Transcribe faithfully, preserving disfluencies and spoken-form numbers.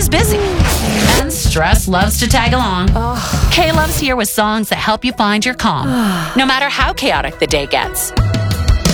is busy. And stress loves to tag along. K-Love's here with songs that help you find your calm, no matter how chaotic the day gets.